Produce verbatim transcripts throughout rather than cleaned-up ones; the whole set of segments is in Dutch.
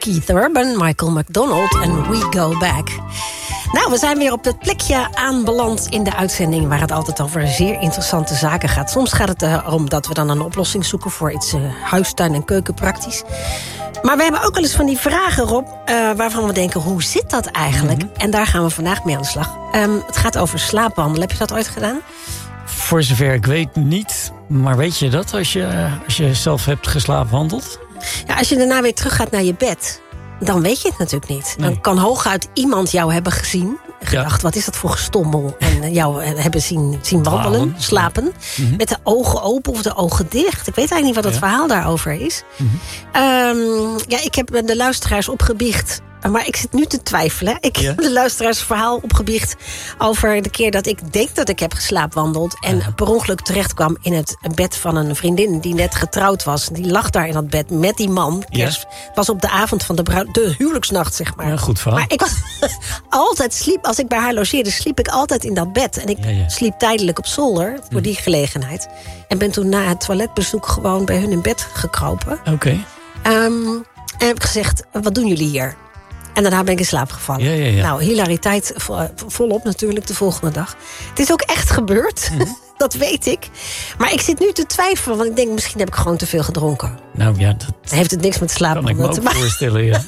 Keith Urban, Michael McDonald en We Go Back. Nou, we zijn weer op het plekje aanbeland in de uitzending waar het altijd over zeer interessante zaken gaat. Soms gaat het erom dat we dan een oplossing zoeken voor iets uh, huistuin- en keukenpraktisch. Maar we hebben ook wel eens van die vragen, Rob, uh, waarvan we denken, hoe zit dat eigenlijk? Mm-hmm. En daar gaan we vandaag mee aan de slag. Um, het gaat over slaapwandelen. Heb je dat ooit gedaan? Voor zover ik weet niet. Maar weet je dat als je, als je zelf hebt geslaapwandeld? Ja, als je daarna weer terug gaat naar je bed, dan weet je het natuurlijk niet. Nee. Dan kan hooguit iemand jou hebben gezien. Gedacht, ja. Wat is dat voor gestommel? En jou hebben zien, zien wandelen, Walen. slapen. Mm-hmm. Met de ogen open of de ogen dicht. Ik weet eigenlijk niet wat het ja. verhaal daarover is. Mm-hmm. Um, ja, ik heb de luisteraars opgebiecht. Maar ik zit nu te twijfelen. Ik ja. heb de luisteraars verhaal opgebiecht over de keer dat ik denk dat ik heb geslaapwandeld. En ja. per ongeluk terecht kwam in het bed van een vriendin die net getrouwd was. Die lag daar in dat bed met die man. Ja. Het was op de avond van de, bruid, de huwelijksnacht, zeg maar. Ja, goed verhaal. Maar ik was altijd sliep, als ik bij haar logeerde, sliep ik altijd in dat bed. En ik ja, ja. sliep tijdelijk op zolder voor die gelegenheid. En ben toen na het toiletbezoek gewoon bij hun in bed gekropen. Oké. Okay. Um, en heb ik gezegd, wat doen jullie hier? En daarna ben ik in slaap gevallen. Ja, ja, ja. Nou, hilariteit volop natuurlijk de volgende dag. Het is ook echt gebeurd. Mm-hmm. Dat weet ik. Maar ik zit nu te twijfelen. Want ik denk, misschien heb ik gewoon te veel gedronken. Nou ja, dat heeft het niks met slapen te maken. Kan ik me ook voorstellen, ja.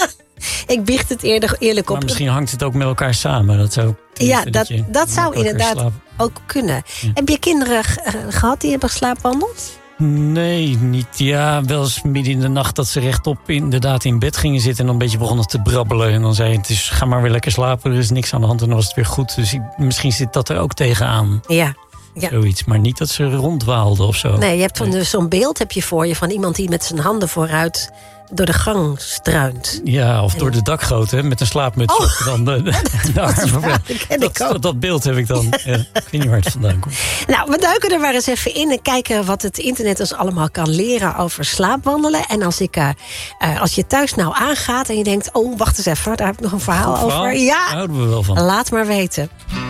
Ik biecht het eerder eerlijk op. Maar misschien hangt het ook met elkaar samen. Dat zou, ja, dat, dat, dat zou inderdaad slapen. ook kunnen. Ja. Heb je kinderen gehad die hebben geslaapwandeld? Nee, niet. Ja, wel eens midden in de nacht dat ze rechtop inderdaad in bed gingen zitten en dan een beetje begonnen te brabbelen. En dan zei het is, ga maar weer lekker slapen, er is niks aan de hand en dan was het weer goed. Dus ik, misschien zit dat er ook tegenaan. Ja. Ja. Zoiets, maar niet dat ze rondwaalden of zo. Nee, je hebt van nee. zo'n beeld heb je voor je van iemand die met zijn handen vooruit door de gang struint. Ja, of door de dakgoot, hè, met een slaapmuts. Oh, dan de, de, de arm. Ja, dat, dat, dat, dat beeld heb ik dan. Ja, ik weet niet waar het vandaan komt. Nou, we duiken er maar eens even in en kijken wat het internet ons allemaal kan leren over slaapwandelen. En als, ik, uh, uh, als je thuis nou aangaat en je denkt, oh, wacht eens even, daar heb ik nog een verhaal Goed over. verhaal. Ja, daar houden we wel van. Laat maar weten.